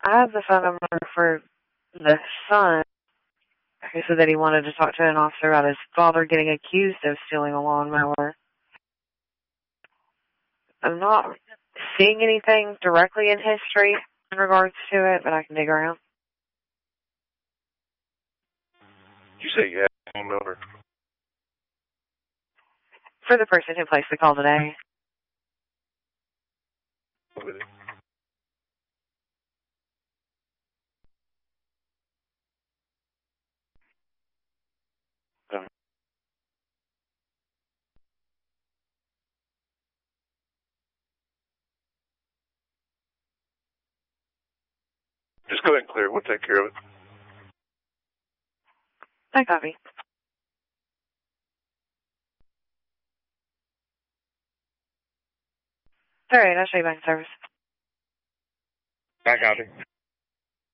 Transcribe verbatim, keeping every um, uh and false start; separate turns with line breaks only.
I have the phone number for the son who said that he wanted to talk to an officer about his father getting accused of stealing a lawnmower. I'm not seeing anything directly in history in regards to it, but I can dig around.
You say you have a phone number?
For the person who placed the call today.
With it. Um, just go ahead and clear it. We'll take care of it.
I copy. All right, I'll show you back in service.
I copy.